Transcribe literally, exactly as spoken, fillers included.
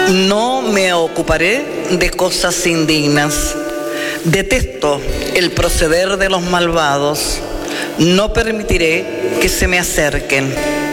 No me ocuparé de cosas indignas. Detesto el proceder de los malvados. No permitiré que se me acerquen.